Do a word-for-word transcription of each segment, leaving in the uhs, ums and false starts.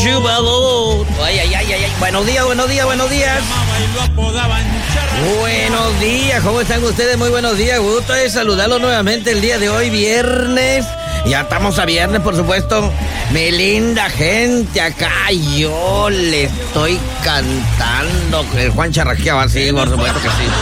chupador. Ay, ay, ay, ay, ay. Buenos días, buenos días, buenos días. Buenos días, ¿cómo están ustedes? Muy buenos días, gusto de saludarlos nuevamente el día de hoy, viernes. Ya estamos a viernes, por supuesto. Mi linda gente, acá yo le estoy cantando. El Juan charraqueaba, sí, por supuesto que sí.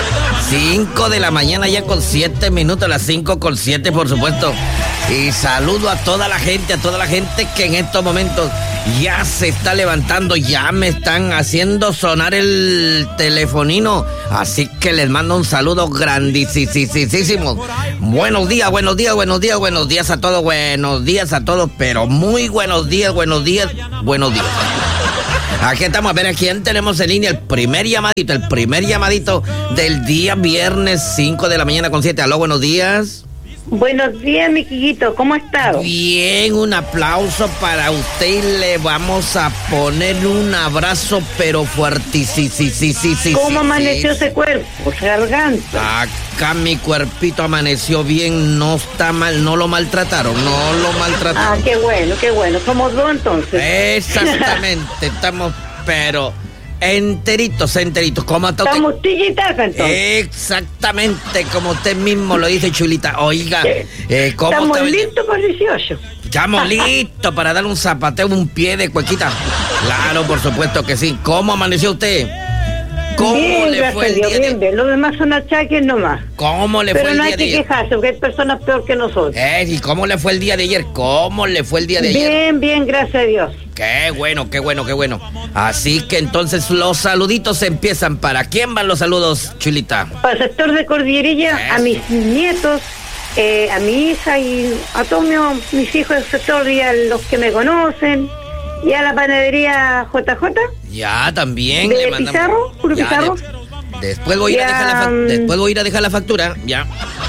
Cinco de la mañana ya con siete minutos, las cinco con siete, por supuesto. Y saludo a toda la gente, a toda la gente que en estos momentos ya se está levantando, ya me están haciendo sonar el telefonino. Así que les mando un saludo grandísimo. Buenos días, buenos días, buenos días, buenos días a todos, buenos días a todos, pero muy buenos días, buenos días, buenos días. Aquí estamos, a ver a quién tenemos en línea. El primer llamadito, el primer llamadito del día viernes, cinco de la mañana con siete. Aló, buenos días. Buenos días, mi Quiquito, ¿cómo ha estado? Bien, un aplauso para usted y le vamos a poner un abrazo, pero fuertísimo. Sí, sí, sí, sí, ¿Cómo sí, amaneció sí. ese cuerpo, garganta? Acá mi cuerpito amaneció bien, no está mal, no lo maltrataron, no lo maltrataron. Ah, qué bueno, qué bueno, somos dos entonces. Exactamente, estamos, pero... Enteritos, enteritos. ¿Cómo está usted? Estamos tiquitaca entonces. Exactamente, como usted mismo lo dice, chulita. Oiga, eh, ¿cómo estamos está? listos para el dieciocho. Estamos listos para dar un zapateo, un pie de cuequita. Claro, por supuesto que sí. ¿Cómo amaneció usted? ¿Cómo bien, le fue el día Dios, de... bien, bien. Los demás son achaques nomás. ¿Cómo le Pero fue el no día hay de que ayer? quejarse, porque hay personas peor que nosotros. Eh, ¿y cómo le fue el día de ayer? ¿Cómo le fue el día de ayer? Bien, bien, gracias a Dios. Qué bueno, qué bueno, qué bueno. Así que entonces los saluditos empiezan. ¿Para quién van los saludos, chulita? Para el sector de Cordillerilla, Eso. a mis nietos, eh, a mi hija y a todos mis, mis hijos del sector y a los que me conocen. Y a la panadería J J. Ya, también. ¿De le mandamos... Pizarro? ¿Puro Ya, Pizarro? de- Después voy a ir a Ya, dejar la fa- um, después voy a ir a dejar la factura, ya.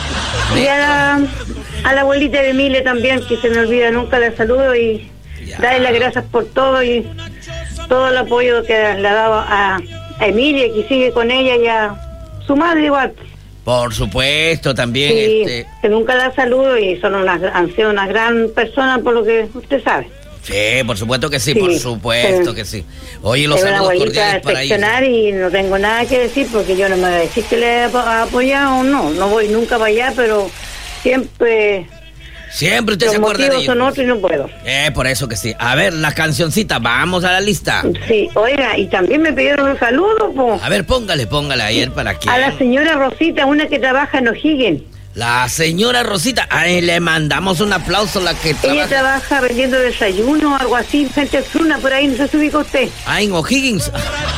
Y a la, a la abuelita de Emilia también, que se me olvida nunca, la saludo y Ya. darle las gracias por todo y todo el apoyo que le ha dado a, a Emilia, que sigue con ella y a su madre igual. Por supuesto, también Sí, este. que nunca la saludo y son unas, han sido unas gran personas por lo que usted sabe. Sí, por supuesto que sí, Sí, por supuesto sí. que sí. Oye, los Es una saludos abuelita cordiales para ellos. excepcional y no tengo nada que decir porque yo no me voy a decir que le he ap- apoyado o no. No voy nunca para allá, pero siempre Siempre usted los se acuerda de motivos ellos. son otros y no puedo. Eh, por eso que sí. A ver, la cancioncita, vamos a la lista. Sí, oiga, y también me pidieron un saludo po, A ver, póngale, póngale ayer para que. a la señora Rosita, una que trabaja en O'Higgins. La señora Rosita, ay, le mandamos un aplauso, la que Ella trabaja. trabaja vendiendo desayuno o algo así, frente a Zuna, por ahí, no sé si ubica usted. Ah, en O'Higgins.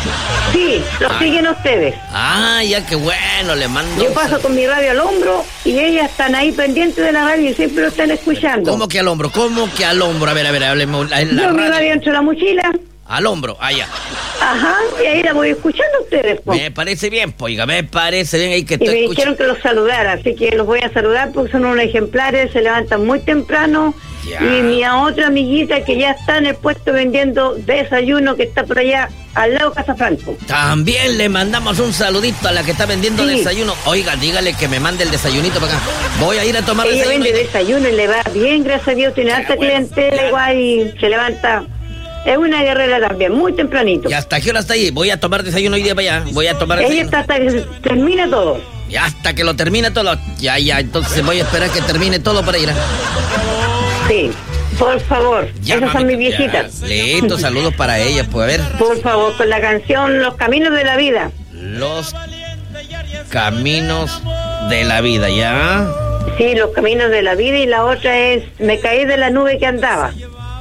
Sí, lo Ah. siguen ustedes. Ah, ya, qué bueno, le mando. Yo un paso sal- con mi radio al hombro y ellas están ahí pendientes de la radio y siempre lo están escuchando. ¿Cómo que al hombro? ¿Cómo que al hombro? A ver, a ver, hablemos. La, la Yo mi radio. radio entre la mochila. Al hombro, allá. Ajá, y ahí la voy escuchando a ustedes, po. Me parece bien, pues, oiga, me parece bien ahí que Y te me escucha. dijeron que los saludara, así que los voy a saludar porque son unos ejemplares, se levantan muy temprano. Ya. Y mi otra amiguita que ya está en el puesto vendiendo desayuno que está por allá al lado de Casafranco. También le mandamos un saludito a la que está vendiendo Sí. desayuno. Oiga, dígale que me mande el desayunito para acá. Voy a ir a tomar Ella desayuno. vende desayuno y le va bien, gracias a Dios, tiene Qué alta bueno. clientela Ya. igual y se levanta. Es una guerrera también, muy tempranito. ¿Y hasta qué hora está ahí? Voy a tomar desayuno hoy día para allá. Voy a tomar Ella desayuno. está hasta que se termina todo. Y hasta que lo termine todo. Ya, ya, entonces voy a esperar que termine todo para ir. Sí, por favor, Ya, esas son mamita, mis viejitas. ya. Listo, saludos para ellas. Pues a ver. Por favor, con la canción Los Caminos de la Vida. Los caminos de la vida, ¿ya? Sí, Los Caminos de la Vida y la otra es Me caí de la nube que andaba.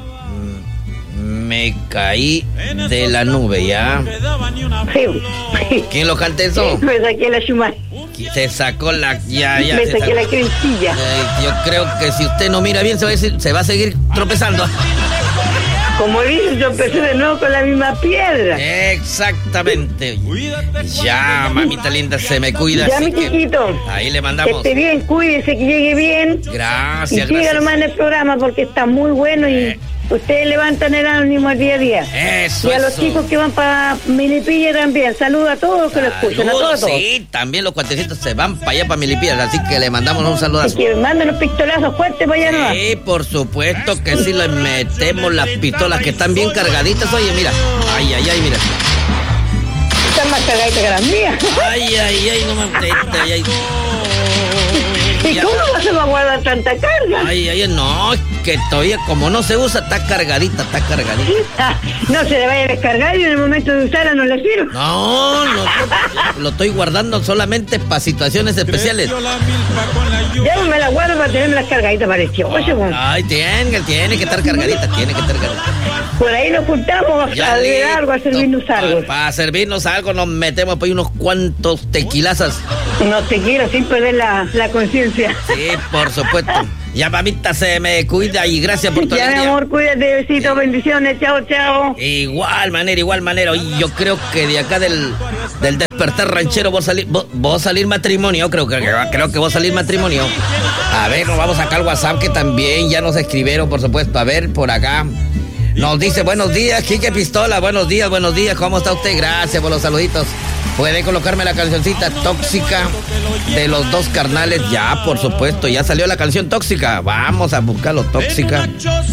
Me caí de la nube, ¿ya? Sí. ¿Quién lo canta eso? Me saqué la chumar. Se sacó la... Ya, ya. Me se saqué sacó. la cremilla. Eh, yo creo que si usted no mira bien se va a, decir- se va a seguir tropezando. Como dices, yo empecé de nuevo con la misma piedra. Exactamente. Ya, mamita linda, se me cuida. Ya, así mi que chiquito. ahí le Que mandamos. esté bien, cuídese, que llegue bien. Y Gracias, siga gracias. nomás en el programa porque está muy bueno y Eh. ustedes levantan el ánimo al día a día. Eso, y a los eso. chicos que van para Milipilla también. Saludos a todos los que lo escuchan, a todos, a todos. Sí, también los cuatecitos se van para allá, para Milipilla, así que le mandamos un Es saludazo. que mandan los pistolazos fuertes para allá, ¿no? Sí, por supuesto que sí, le metemos las pistolas que están bien cargaditas. Oye, mira, ay, ay, ay, mira. Están más cargaditas que las mías. Ay, ay, ay, no me... Ay, ay. ¿Y Ya. cómo vas a guardar tanta carga? Ay, ay, no, es que todavía como no se usa, está cargadita, está cargadita. Ah, no se le vaya a descargar y en el momento de usarla no le sirve. No, no, lo estoy guardando solamente para situaciones especiales. Ya me la guardo para tenerme las cargaditas pareciosas. Bueno. Ay, tiene, tiene que estar cargadita, tiene que estar cargadita. Por ahí nos juntamos a beber algo, a servirnos algo. Para servirnos algo nos metemos por ahí unos cuantos tequilazas. No te quiero sin perder la, la conciencia. Sí, por supuesto. Ya, mamita, se me cuida y gracias por tu Ya, mi alegría. amor, cuídate, besitos, bendiciones, chao, chao. Igual manera, igual manera. Y yo creo que de acá del, del despertar ranchero vos salir, vos, vos salir matrimonio, creo que, creo que vos salir matrimonio. A ver, nos vamos acá al WhatsApp que también ya nos escribieron, por supuesto. A ver, por acá. Nos dice, buenos días, Quique Pistola, buenos días, buenos días, ¿cómo está usted? Gracias por los saluditos. ¿Puede colocarme la cancioncita tóxica de los dos carnales? Ya, por supuesto, ya salió la canción tóxica. Vamos a buscarlo, tóxica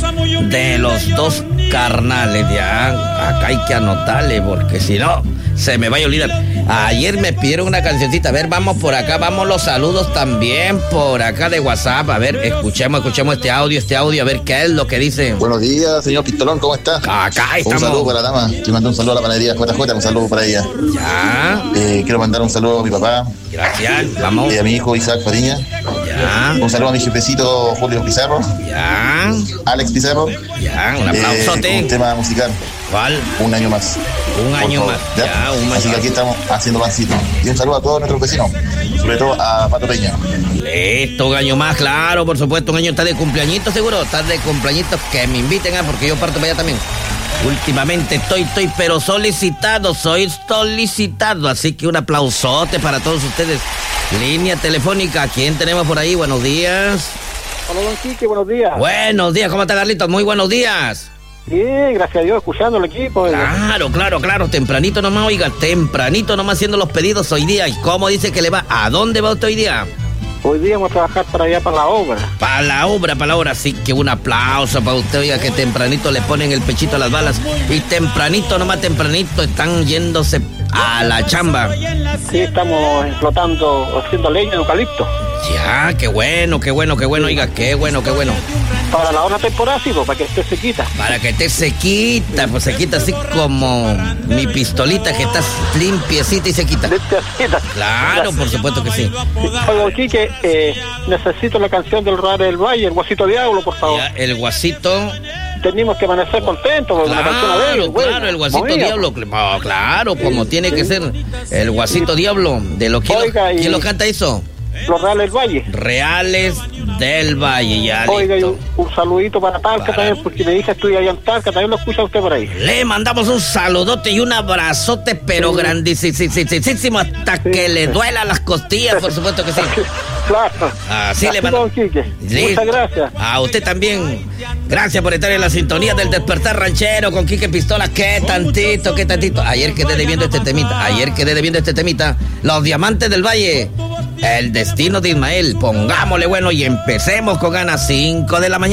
de los dos carnales. Ya, acá hay que anotarle porque si no, se me va a olvidar. Ayer me pidieron una cancioncita. A ver, vamos por acá, vamos los saludos también por acá de WhatsApp. A ver, escuchemos, escuchemos este audio, este audio, a ver qué es lo que dice. Buenos días, señor Pistolón, ¿cómo está? Acá estamos. Un saludo para la dama, que mandó un saludo a la panadería J J, un saludo para ella. Ya, Eh, quiero mandar un saludo a mi papá, gracias, vamos. eh, a mi hijo Isaac Fariña. Ya, Un saludo a mi jefecito Julio Pizarro, ya, Alex Pizarro. ya, un Eh, aplausote. un tema musical, ¿Cuál? un año más. Un Por año favor, más, ¿ya? ya, un año Así que más. aquí estamos haciendo pancito. Y un saludo a todos nuestros vecinos, sobre todo a Pato Peña. Listo, un año más, claro, por supuesto, un año está de cumpleañito, seguro, está de cumpleañito, que me inviten, ah, porque yo parto para allá también. Últimamente estoy, estoy, pero solicitado, soy solicitado, así que un aplausote para todos ustedes. Línea telefónica, ¿quién tenemos por ahí? Buenos días. Hola, don Quique, buenos días. Buenos días, ¿cómo está, Carlitos? Muy buenos días. Bien, gracias a Dios, escuchando el equipo. Claro, claro, claro, tempranito nomás, oiga, tempranito nomás haciendo los pedidos hoy día. ¿Y cómo dice que le va? ¿A dónde va usted hoy día? Hoy día vamos a trabajar para allá, para la obra. Para la obra, para la obra, así que un aplauso para usted, oiga, que tempranito le ponen el pechito a las balas. Y tempranito, nomás tempranito, están yéndose a la chamba. Sí, estamos explotando, haciendo leña de eucalipto. Ya, qué bueno, qué bueno, qué bueno, oiga, qué bueno, qué bueno. Para la otra temporada, sí, pues, para que esté sequita. Para que esté sequita, pues sequita así como mi pistolita que está limpiecita y sequita. Limpiecita. Claro, por supuesto que sí. Oiga, don Quique, eh, necesito la canción del Raro del Valle, el Guasito Diablo, por favor. Ya, el guasito. Tenemos que amanecer contentos, porque una canción Claro, alegre, buena, claro, el guasito movida, diablo. Oh, claro, como tiene que ser. El guasito diablo. De lo que Oiga, ¿quién y- lo canta eso? Los Reales del Valle. Reales del Valle, ya Oiga, y listo. un, un saludito para Talca Para- también, porque mi hija estudia allá en Talca, también lo escucha usted por ahí. Le mandamos un saludote y un abrazote, pero grandísimo, hasta que le duela las costillas, por supuesto que sí. Claro. Así le Así, mando- don Quique. Listo. Muchas gracias. A usted también. Gracias por estar en la sintonía del Despertar Ranchero con Quique Pistola. Qué tantito, qué tantito. Ayer quedé debiendo este temita. Ayer quedé debiendo este temita. Los Diamantes del Valle. El destino de Ismael. Pongámosle bueno y empecemos con ganas cinco de la mañana.